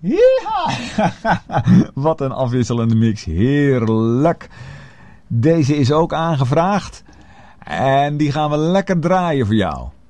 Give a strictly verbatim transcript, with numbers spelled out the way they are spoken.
Ja! Wat een afwisselende mix. Heerlijk. Deze is ook aangevraagd. En die gaan we lekker draaien voor jou.